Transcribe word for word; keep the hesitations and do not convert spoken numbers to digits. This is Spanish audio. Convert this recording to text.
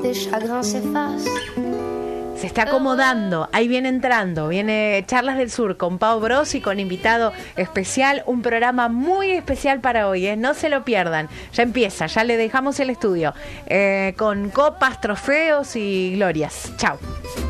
tes chagrins s'effacent. Se está acomodando, ahí viene entrando, viene Charlas del Sur con Pau Bros y con invitado especial, un programa muy especial para hoy, ¿eh? No se lo pierdan, ya empieza, ya le dejamos el estudio, eh, con copas, trofeos y glorias. Chao.